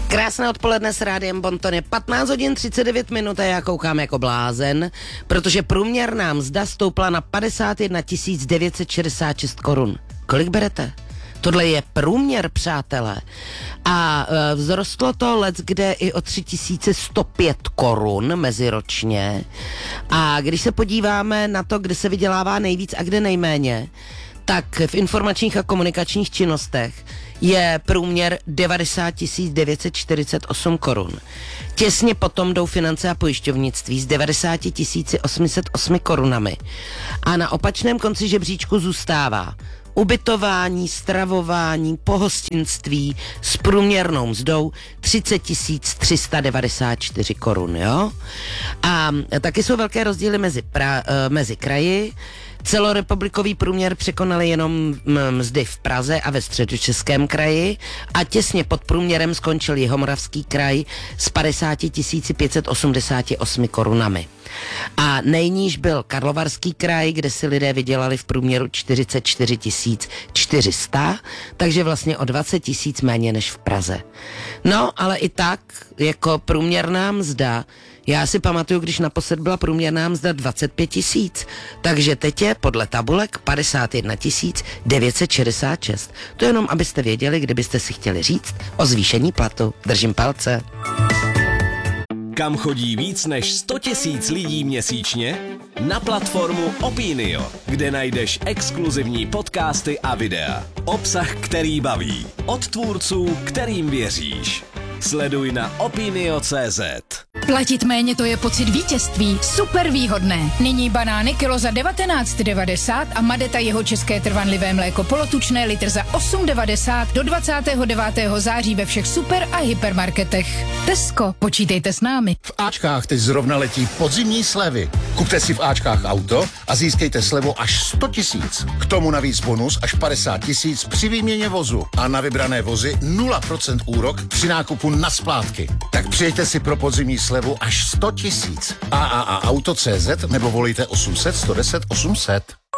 Krásné odpoledne s Rádiem Bonton, je 15 hodin 39 minut a já koukám jako blázen, protože průměrná mzda stoupla na 51 966 korun. Kolik berete? Tohle je průměr, přátelé. A vzrostlo to leckde i o 3105 korun meziročně. A když se podíváme na to, kde se vydělává nejvíc a kde nejméně, tak v informačních a komunikačních činnostech je průměr 90 948 korun. Těsně potom jdou finance a pojišťovnictví s 90 808 korunami. A na opačném konci žebříčku zůstává ubytování, stravování, pohostinství s průměrnou mzdou 30 394 korun, jo? A taky jsou velké rozdíly mezi kraji. Celorepublikový průměr překonaly jenom mzdy v Praze a ve Středočeském kraji a těsně pod průměrem skončil Jihomoravský kraj s 50 588 korunami. A nejníž byl Karlovarský kraj, kde si lidé vydělali v průměru 44 400, takže vlastně o 20 000 méně než v Praze. No, ale i tak, jako průměrná mzda, já si pamatuju, když naposled byla průměrná mzda 25 000, takže teď je podle tabulek 51 966. To jenom, abyste věděli, kdybyste si chtěli říct o zvýšení platu. Držím palce. Kam chodí víc než 100 000 lidí měsíčně? Na platformu Opinio, kde najdeš exkluzivní podcasty a videa. Obsah, který baví. Od tvůrců, kterým věříš. Sleduj na opinio.cz. Platit méně, to je pocit vítězství. Super výhodné. Nyní banány kilo za 19,90 a Madeta jeho české trvanlivé mléko polotučné litr za 8,90 do 29. září ve všech super a hypermarketech. Tesco, počítejte s námi. V Ačkách teď zrovna letí podzimní slevy. Kupte si v Ačkách auto a získejte slevu až 100 000. K tomu navíc bonus až 50 000 při výměně vozu. A na vybrané vozy 0% úrok při nákupu na splátky. Tak přijďte si pro podzimní slevu až 100 000. AAA Auto.cz nebo volejte 800 110 800.